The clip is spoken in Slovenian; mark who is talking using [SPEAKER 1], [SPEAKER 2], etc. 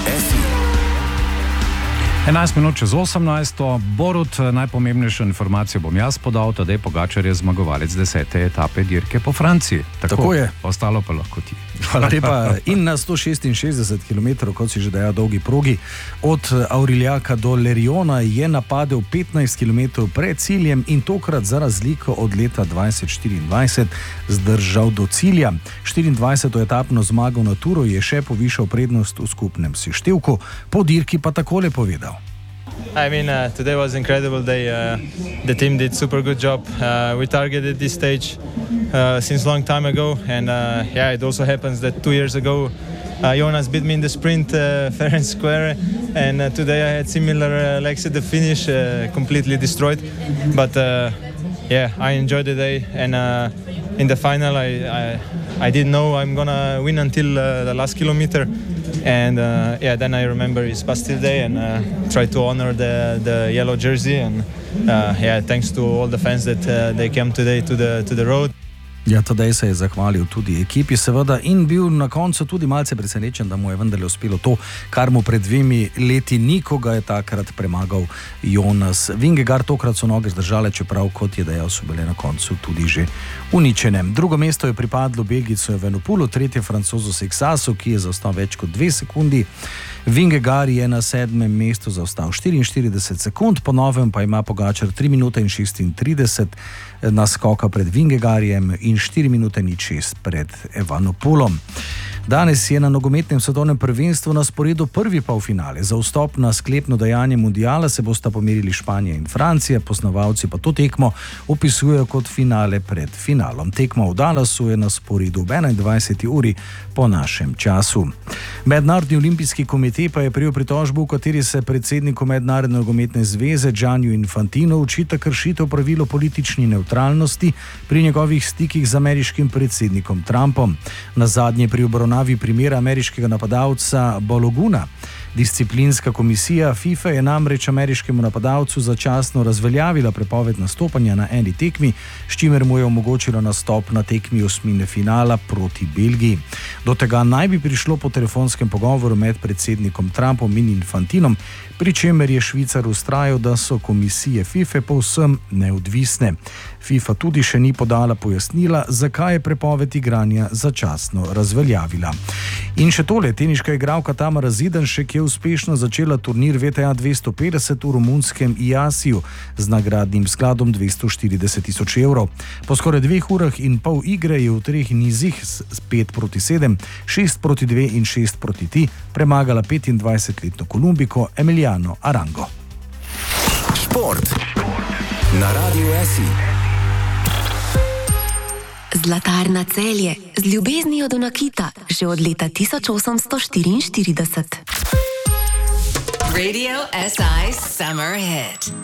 [SPEAKER 1] SI.
[SPEAKER 2] 11 minut čez 18. Borut, najpomembnejšo informacijo bom jaz podal, Tadej Pogačar je zmagovalec 10. etape dirke po Franciji.
[SPEAKER 3] Tako je.
[SPEAKER 2] Ostalo pa lahko ti.
[SPEAKER 3] Hvala lepa. In na 166 km, kot si že dejal, dolgi progi, od Auriljaka do Leriona je napadel 15 km pred ciljem in tokrat za razliko od leta 2024 zdržal do cilja. 24. etapno zmago na Turu je še povišal prednost v skupnem seštevku, po dirki pa takole povedal.
[SPEAKER 4] I mean, today was an incredible day. The team did super good job. We targeted this stage since a long time ago, and it also happens that 2 years ago Jonas beat me in the sprint fair and square, and today I had similar legs at the finish, completely destroyed. But I enjoyed the day, and in the final I didn't know I'm gonna win until the last kilometer. And then I remember it's Bastille Day and try to honor the yellow jersey. And thanks to all the fans that they came today to the road.
[SPEAKER 3] Ja, Tadej se je zahvalil tudi ekipi, seveda, in bil na koncu tudi malce presenečen, da mu je vendarle uspelo to, kar mu pred 2 leti ni, ko ga je takrat premagal Jonas Vingegaard. Tokrat so noge zdržale, čeprav, kot je dejal, so bile na koncu tudi že uničene. Drugo mesto je pripadlo Belgijcu Evenepoelu, tretje Francozu Sexasu, ki je zaostal več kot 2 sekundi. Vingegaard je na 7. mestu zaostal 44 sekund, po novem pa ima Pogačar 3 minute in 36 naskoka pred Vingegaardjem in 4 minute in 6 pred Evenepoelom. Danes je na nogometnem svetovnem prvenstvu na sporedu prvi polfinale. Za vstop na sklepno dejanje mundiala se bosta pomerili Španija in Francija, poznavalci pa to tekmo opisujejo kot finale pred finalom. Tekma v Dallasu je na sporedu ob 21. uri po našem času. Mednarodni olimpijski komitej pa je prejel pritožbo, v kateri se predsedniku Mednarodne nogometne zveze Gianniu Infantinu očita kršitev pravil o politični nevtralnosti pri njegovih stikih z ameriškim predsednikom Trumpom. Na zadnje pri obravnavi primera ameriškega napadalca Baloguna. Disciplinska komisija FIFA je namreč ameriškemu napadalcu začasno razveljavila prepoved nastopanja na eni tekmi, s čimer mu je omogočilo nastop na tekmi osmine finala proti Belgiji. Do tega naj bi prišlo po telefonskem pogovoru med predsednikom Trumpom in Infantinom, pri čemer je Švicar vztrajal, da so komisije FIFA povsem neodvisne. FIFA tudi še ni podala pojasnila, zakaj je prepoved igranja začasno razveljavila. In še tole, teniška igralka Tamara Zidanšek je uspešno začela turnir VTA 250 v romunskem Iasiju z nagradnim skladom 240.000 evrov. Po skoraj 2 urah in pol igre je v 3 nizih s 5-7, 6-2 in 6-3 premagala 25-letno Kolumbiko Emiliano Arango.
[SPEAKER 1] Šport na Radiu SI.
[SPEAKER 5] Zlatarna Celje, z ljubeznijo do nakita, že od leta 1844.
[SPEAKER 6] Radio SI Summer Hit.